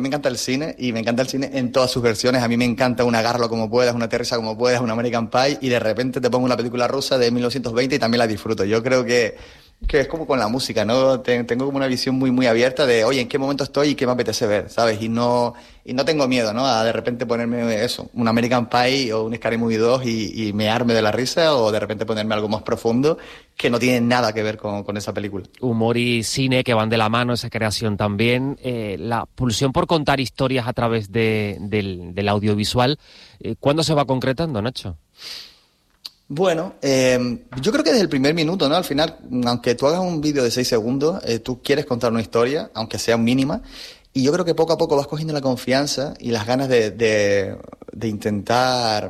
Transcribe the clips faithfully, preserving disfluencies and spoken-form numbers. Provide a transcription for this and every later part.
me encanta el cine, y me encanta el cine en todas sus versiones. A mí me encanta un Agárralo como puedas, una Aterriza como puedas, un American Pie, y de repente te pongo una película rusa de mil novecientos veinte y también la disfruto. Yo creo que, que es como con la música, ¿no? Tengo como una visión muy, muy abierta de, oye, ¿en qué momento estoy y qué me apetece ver? ¿Sabes? Y no, y no tengo miedo, ¿no? A de repente ponerme eso, un American Pie o un Scary Movie dos y, y mearme de la risa, o de repente ponerme algo más profundo que no tiene nada que ver con, con esa película. Humor y cine que van de la mano, esa creación también. Eh, la pulsión por contar historias a través de, del, del audiovisual, eh, ¿cuándo se va concretando, Nacho? Bueno, eh, yo creo que desde el primer minuto, ¿no? Al final, aunque tú hagas un vídeo de seis segundos, eh, tú quieres contar una historia, aunque sea mínima, y yo creo que poco a poco vas cogiendo la confianza y las ganas de, de, de intentar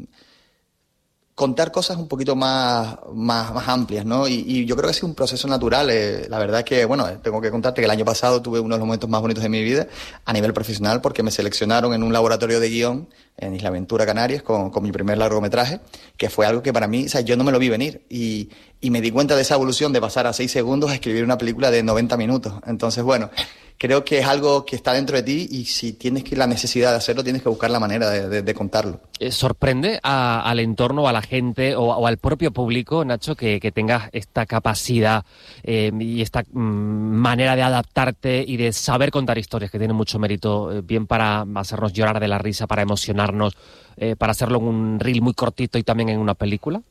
contar cosas un poquito más, más, más amplias, ¿no? Y, y yo creo que ha sido un proceso natural. Eh, la verdad es que, bueno, tengo que contarte que el año pasado tuve uno de los momentos más bonitos de mi vida a nivel profesional, porque me seleccionaron en un laboratorio de guión en Isla Ventura, Canarias, con, con mi primer largometraje, que fue algo que para mí, o sea, yo no me lo vi venir, y, y me di cuenta de esa evolución de pasar a seis segundos a escribir una película de noventa minutos. Entonces, bueno, creo que es algo que está dentro de ti, y si tienes que la necesidad de hacerlo, tienes que buscar la manera de, de, de contarlo. Eh, ¿Sorprende a, al entorno, a la gente o, o al propio público, Nacho, que, que tengas esta capacidad eh, y esta mm, manera de adaptarte y de saber contar historias, que tiene mucho mérito, eh, bien para hacernos llorar de la risa, para emocionarnos, eh, para hacerlo en un reel muy cortito y también en una película?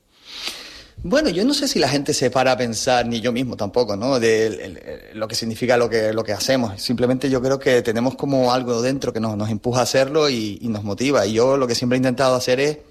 Bueno, yo no sé si la gente se para a pensar, ni yo mismo tampoco, ¿no?, de el, el, lo que significa lo que, lo que hacemos. Simplemente yo creo que tenemos como algo dentro que nos, nos empuja a hacerlo y, y nos motiva. Y yo lo que siempre he intentado hacer es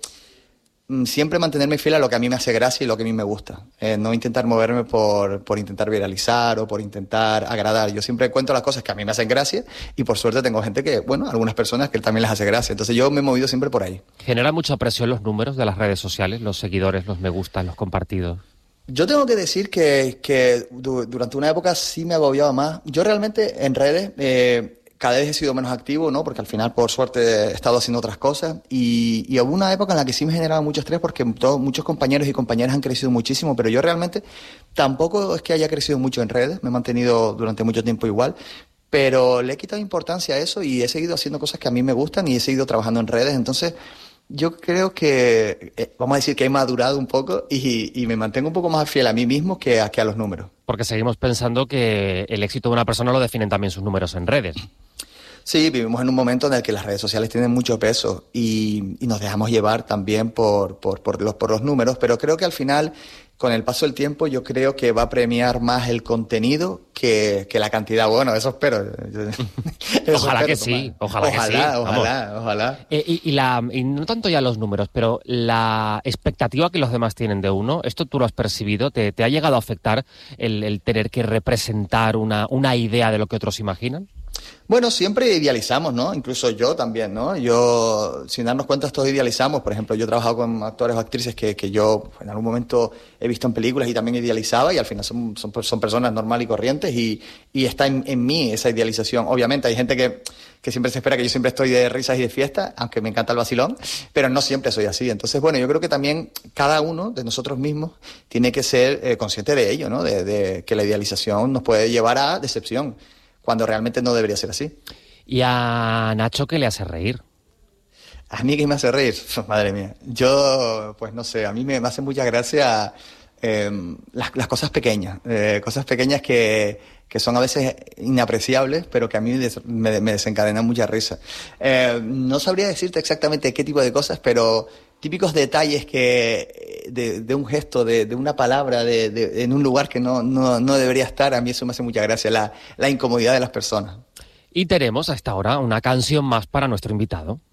mm, siempre mantenerme fiel a lo que a mí me hace gracia y lo que a mí me gusta. Eh, no intentar moverme por, por intentar viralizar o por intentar agradar. Yo siempre cuento las cosas que a mí me hacen gracia, y por suerte tengo gente que, bueno, algunas personas que también les hace gracia. Entonces yo me he movido siempre por ahí. ¿Genera mucha presión los números de las redes sociales, los seguidores, los me gustan, los compartidos? Yo tengo que decir que, que du- durante una época sí me agobiaba más. Yo realmente en redes eh, cada vez he sido menos activo, ¿no? Porque al final, por suerte, he estado haciendo otras cosas. Y, y hubo una época en la que sí me generaba mucho estrés, porque todos, muchos compañeros y compañeras han crecido muchísimo, pero yo realmente tampoco es que haya crecido mucho en redes. Me he mantenido durante mucho tiempo igual. Pero le he quitado importancia a eso y he seguido haciendo cosas que a mí me gustan y he seguido trabajando en redes. Entonces, yo creo que, eh, vamos a decir que he madurado un poco y, y me mantengo un poco más fiel a mí mismo que a, que a los números. Porque seguimos pensando que el éxito de una persona lo definen también sus números en redes. Sí, vivimos en un momento en el que las redes sociales tienen mucho peso y, y nos dejamos llevar también por, por, por, los, por los números, pero creo que al final, con el paso del tiempo, yo creo que va a premiar más el contenido que, que la cantidad. Bueno, eso espero. Eso Ojalá espero, que sí, ojalá, ojalá que sí. Ojalá, Vamos. ojalá, ojalá. Eh, y, y, la, y no tanto ya los números, pero la expectativa que los demás tienen de uno, ¿esto tú lo has percibido? ¿Te, te ha llegado a afectar el, el tener que representar una, una idea de lo que otros imaginan? Bueno, siempre idealizamos, ¿no? Incluso yo también, ¿no? Yo, sin darnos cuenta, todos idealizamos. Por ejemplo, yo he trabajado con actores o actrices que, que yo en algún momento he visto en películas y también idealizaba, y al final son, son, son personas normales y corrientes, y, y está en, en mí esa idealización. Obviamente hay gente que, que siempre se espera que yo siempre estoy de risas y de fiesta, aunque me encanta el vacilón, pero no siempre soy así. Entonces, bueno, yo creo que también cada uno de nosotros mismos tiene que ser eh, consciente de ello, ¿no? De, de que la idealización nos puede llevar a decepción, cuando realmente no debería ser así. ¿Y a Nacho qué le hace reír? ¿A mí qué me hace reír? Madre mía. Yo, pues no sé, a mí me, me hace mucha gracia eh, las, las cosas pequeñas. Eh, cosas pequeñas que, que son a veces inapreciables, pero que a mí des, me, me desencadenan mucha risa. Eh, no sabría decirte exactamente qué tipo de cosas, pero típicos detalles que de, de un gesto, de, de una palabra, de, de, en un lugar que no, no, no debería estar, a mí eso me hace mucha gracia, la, la incomodidad de las personas. Y tenemos a esta hora una canción más para nuestro invitado.